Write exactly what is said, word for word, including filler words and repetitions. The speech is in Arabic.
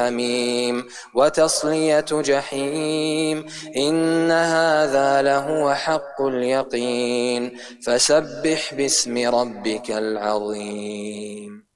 حميم وتصلية جحيم إن هذا لهو حق اليقين فسبح باسم ربك العظيم.